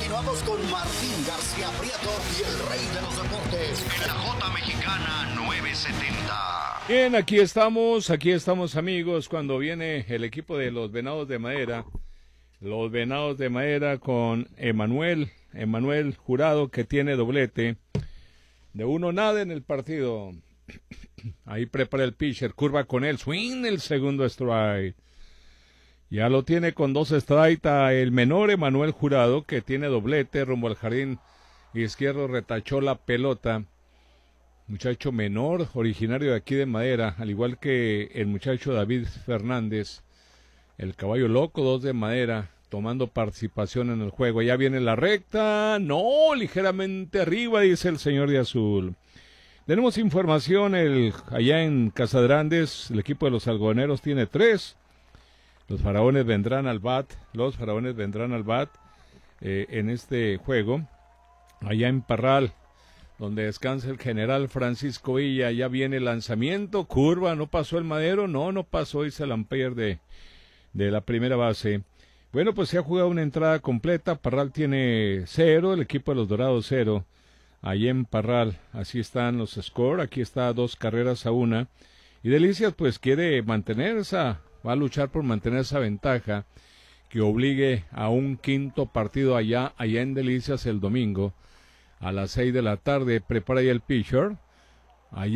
Continuamos con Martín García Prieto y el rey de los deportes en la J Mexicana 970. Bien, aquí estamos amigos, cuando viene el equipo de los Venados de Madera. Los Venados de Madera con Emanuel Jurado, que tiene doblete. De 1-0 en el partido. Ahí prepara el pitcher, curva con él, swing, el segundo strike. Ya lo tiene con 2 strikes a el menor Emanuel Jurado, que tiene doblete rumbo al jardín izquierdo, retachó la pelota. Muchacho menor, originario de aquí de Madera, al igual que el muchacho David Fernández, el caballo loco, 2 de Madera, tomando participación en el juego. Ya viene la recta, no, ligeramente arriba, dice el señor de azul. Tenemos información, allá en Casadrandes, el equipo de los algodoneros tiene 3. Los faraones vendrán al bat, en este juego. Allá en Parral, donde descansa el general Francisco Villa, ya viene el lanzamiento, curva, no pasó el madero, no pasó, dice el umpire de la primera base. Bueno, pues se ha jugado una entrada completa, Parral tiene 0, el equipo de los Dorados 0, allá en Parral, así están los scores, aquí está 2-1, y Delicias pues quiere va a luchar por mantener esa ventaja, que obligue a un quinto partido allá en Delicias el domingo, a las 6 de la tarde, prepara ya el pitcher, allá